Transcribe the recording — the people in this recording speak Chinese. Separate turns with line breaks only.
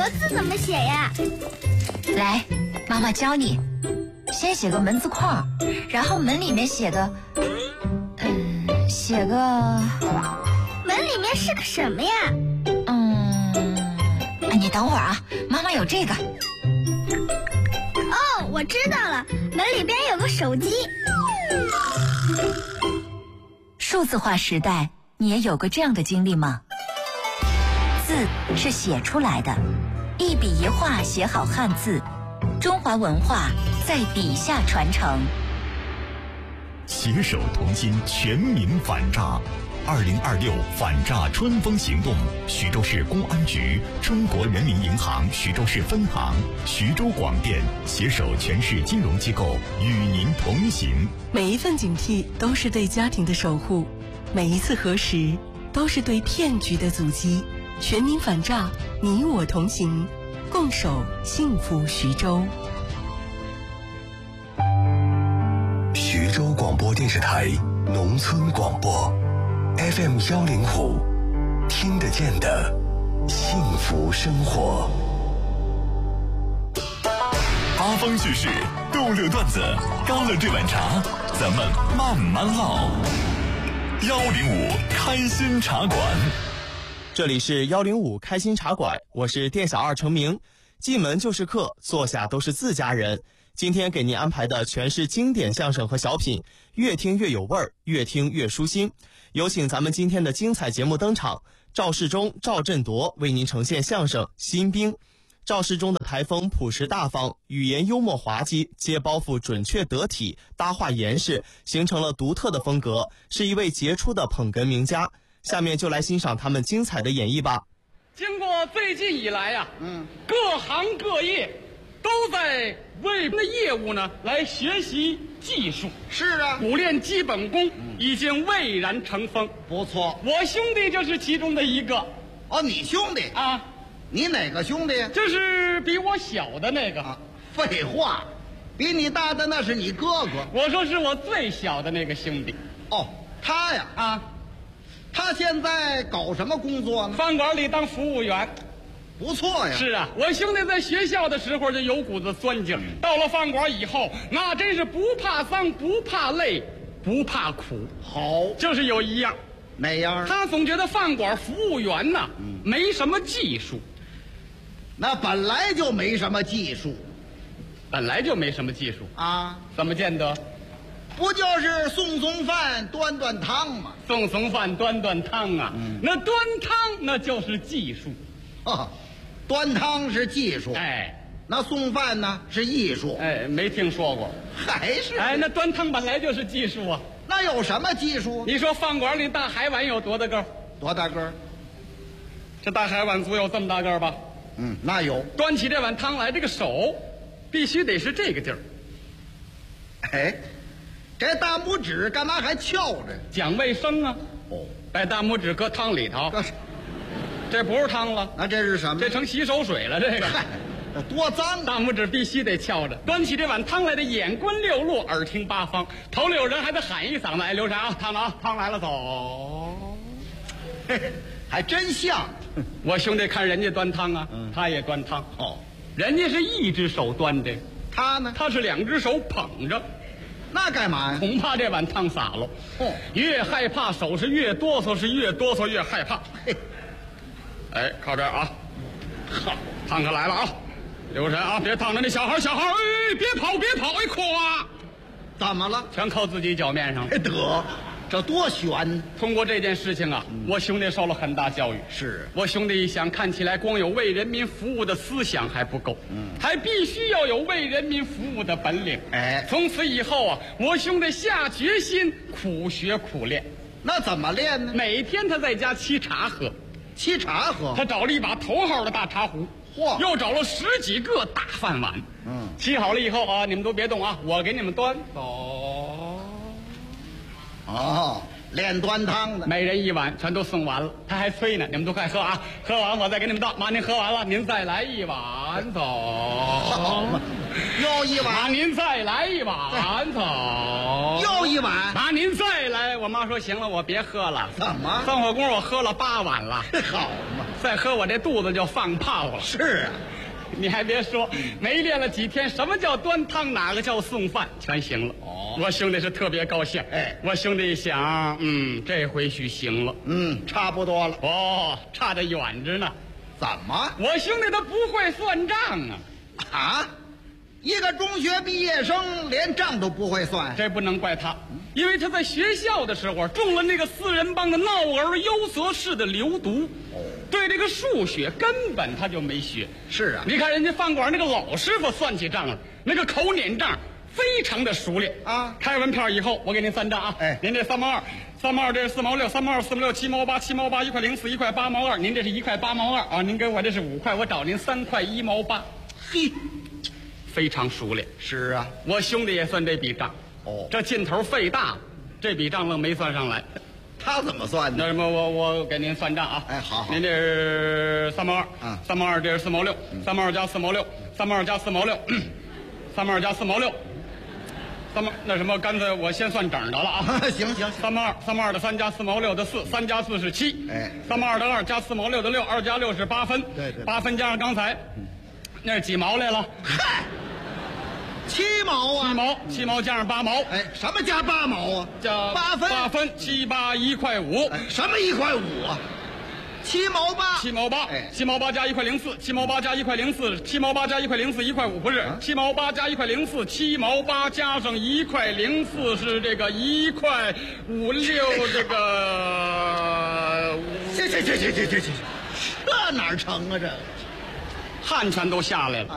格字怎么写呀？
来，妈妈教你。先写个门字框，然后门里面写个
门里面是个什么呀？
你等会儿啊，妈妈有这个。
哦，我知道了，门里边有个手机。
数字化时代，你也有过这样的经历吗？字是写出来的，一笔一画写好汉字，中华文化在笔下传承。
携手同心，全民反诈。2026反诈春风行动，徐州市公安局、中国人民银行徐州市分行、徐州广电携手全市金融机构与您同行。
每一份警惕都是对家庭的守护，每一次核实都是对骗局的阻击。全民反诈，你我同行，共守幸福徐州。
徐州广播电视台农村广播 FM105，听得见的幸福生活。
八方趣事，逗乐段子，干了这碗茶，咱们慢慢唠。105开心茶馆，
这里是105开心茶馆，我是店小二程明。进门就是客，坐下都是自家人。今天给您安排的全是经典相声和小品，越听越有味儿，越听越舒心。有请咱们今天的精彩节目登场，赵世忠、赵振铎为您呈现相声《新兵》。赵世忠的台风朴实大方，语言幽默滑稽，接包袱准确得体，搭话严实，形成了独特的风格，是一位杰出的捧哏名家。下面就来欣赏他们精彩的演绎吧。
经过最近以来呀，各行各业都在为的业务呢来学习技术。
是啊，
苦练基本功已经蔚然成风。
不错。
我兄弟就是其中的一个。
哦，你兄弟
啊？
你哪个兄弟？
就是比我小的那个。
啊，废话，比你大的那是你哥哥。
我说是我最小的那个兄弟。
哦，他呀
啊。
他现在搞什么工作呢？
饭馆里当服务员。
不错呀。
是啊，我兄弟在学校的时候就有股子酸劲儿，到了饭馆以后，那真是不怕脏，不怕累，不怕苦。
好，
就是有一样。
哪样？
他总觉得饭馆服务员呐，没什么技术。
那本来就没什么技术。
本来就没什么技术
啊？
怎么见得？
不就是送送饭端端汤吗？
送送饭端端汤啊，那端汤那就是技术。
端汤是技术，
哎，
那送饭呢是艺术，
哎，没听说过，
还是
哎，那端汤本来就是技术啊。
那有什么技术？
你说饭馆里大海碗有多大个儿？
多大个儿？
这大海碗足有这么大个儿吧？
那有。
端起这碗汤来，这个手必须得是这个劲儿。
哎，这大拇指干嘛还翘着？
讲卫生啊。
哦，
把大拇指搁汤里头。这不是汤了，
那这是什么？
这成洗手水了。这个，
嗨，多脏！
大拇指必须得翘着，端起这碗汤来的眼观六路，耳听八方。头里有人还得喊一嗓子：“哎，刘禅啊，汤了啊，汤来了，走！”
还真像。
我兄弟看人家端汤啊，他也端汤。
哦，
人家是一只手端的，
他呢？
他是两只手捧着。
那干嘛呀？
恐怕这碗汤洒了。越害怕手是越哆嗦，是越哆嗦越害怕。哎，靠这儿啊！好，汤可来了啊！刘禅啊，别烫着那小孩，哎，别跑，哎，咵！
怎么了？
全靠自己脚面上了。
得，这多悬！
通过这件事情啊，我兄弟受了很大教育。
是
我兄弟一想，看起来光有为人民服务的思想还不够，还必须要有为人民服务的本领。
哎，
从此以后啊，我兄弟下决心苦学苦练。
那怎么练呢？
每天他在家沏茶喝。
沏茶喝，
他找了一把头号的大茶壶，又找了10几个大饭碗。沏好了以后啊，你们都别动啊，我给你们端走。
哦，练端汤的，
每人一碗，全都送完了。他还催呢，你们都快喝啊，喝完我再给你们倒。妈，您喝完了，您再来一碗，走。
又一碗，
妈，您再来一碗，走。
又一碗，
妈，您再来碗。 我妈说行了，我别喝了。
怎么？
放火锅我喝了8碗了。
好嘛，
再喝我这肚子就放炮了。
是啊，
你还别说，没练了几天，什么叫端汤，哪个叫送饭，全行了。我兄弟是特别高兴。
哎，
我兄弟一想，这回许行了。
差不多了。
哦，差得远着呢。
怎么？
我兄弟他不会算账啊！
啊，一个中学毕业生连账都不会算，
这不能怪他，因为他在学校的时候中了那个4人帮的闹儿优则式的流毒，对这个数学根本他就没学。
是啊，
你看人家饭馆那个老师傅算起账来，那个口撵账非常的熟练
啊。
开完票以后，我给您算账啊。
哎，
您这3毛2，3毛2这是4毛6，3毛2 4毛6，7毛8，7毛8，1块04，1块8毛2，您这是1块8毛2啊。您给我这是5块，我找您3块1毛8。
嘿，
非常熟练。
是啊，
我兄弟也算这笔账。这劲头费大，这笔账愣没算上来。
他怎么算的？
那什么，我给您算账啊。
哎，好。
您这是3毛2，
啊
，3毛2这是4毛6，3毛2加4毛6，3毛2加4毛6，3毛2加4毛6。那什么，干脆我先算整的了啊。
行
，3毛2的3加4毛6的4，3加4是7。
哎
，3毛2的2加4毛6的6，2加6是8分。
对
，8分加上刚才，那是几毛来了？
嗨，7毛啊
，7毛加上8毛。
哎，什么加8毛啊？
加
8分
，8分7、8 1块5。
哎，什么1块5啊？7毛8
，7毛8，
哎
，7毛8加1块04，7毛8加1块04，7毛8加1块04，1块5不是，7毛8加1块04，7毛8加上1块04是这个1块56，这个。
行，这哪儿成啊？这
汗全都下来了。